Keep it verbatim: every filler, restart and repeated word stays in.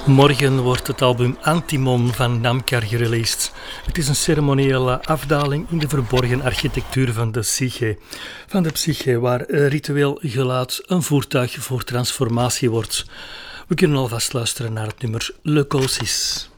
Morgen wordt het album Antimon van Namkar gereleased. Het is een ceremoniële afdaling in de verborgen architectuur van de psyche. Van de psyche, waar ritueel geluid een voertuig voor transformatie wordt. We kunnen alvast luisteren naar het nummer Leukosis.